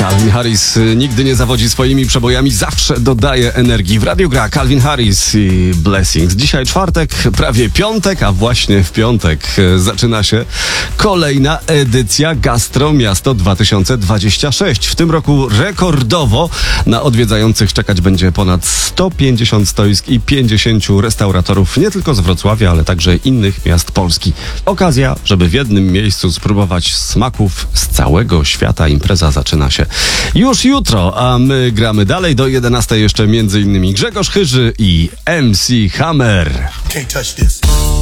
Calvin Harris nigdy nie zawodzi swoimi przebojami, zawsze dodaje energii. W radiu gra Calvin Harris i Blessings. Dzisiaj czwartek, prawie piątek, a właśnie w piątek zaczyna się kolejna edycja Gastro Miasto 2026. W tym roku rekordowo na odwiedzających czekać będzie ponad 150 stoisk i 50 restauratorów, nie tylko z Wrocławia, ale także innych miast Polski. Okazja, żeby w jednym miejscu spróbować smaków z całego świata. Impreza zaczyna się już jutro, a my gramy dalej do 11 jeszcze m.in. Grzegorz Chyży i MC Hammer. Can't touch this.